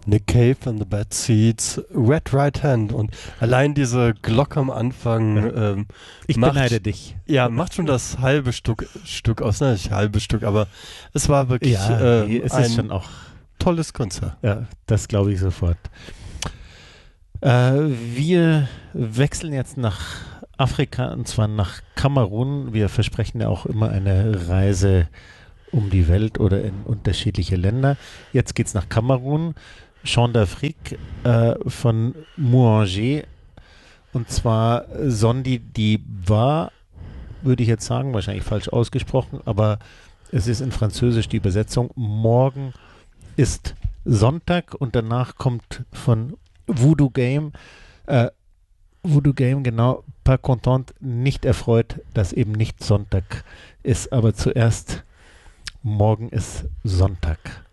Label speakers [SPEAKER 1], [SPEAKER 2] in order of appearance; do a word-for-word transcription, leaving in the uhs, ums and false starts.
[SPEAKER 1] Nick Cave and the Bad Seeds, Red Right Hand und allein diese Glocke am Anfang
[SPEAKER 2] Ja.
[SPEAKER 1] ähm,
[SPEAKER 2] Ich
[SPEAKER 1] macht,
[SPEAKER 2] beneide dich.
[SPEAKER 1] ja, macht schon das halbe Stück, Stück aus, ne, nicht halbe Stück, aber es war wirklich
[SPEAKER 2] Ja,
[SPEAKER 1] ähm,
[SPEAKER 2] nee, es
[SPEAKER 1] ein
[SPEAKER 2] ist schon auch,
[SPEAKER 1] tolles Konzert.
[SPEAKER 2] ja, das glaube ich sofort. Äh, wir wechseln jetzt nach Afrika und zwar nach Kamerun. Wir versprechen ja auch immer eine Reise um die Welt oder in unterschiedliche Länder. Jetzt geht's nach Kamerun. Chant d'Afrique äh, von Mouanger. Und zwar Sondi Diba, würde ich jetzt sagen, wahrscheinlich falsch ausgesprochen, aber es ist in Französisch die Übersetzung. Morgen ist Sonntag und danach kommt von Voodoo Game, äh, Voodoo Game, genau, pas content, nicht erfreut, dass eben nicht Sonntag ist, aber zuerst morgen ist Sonntag.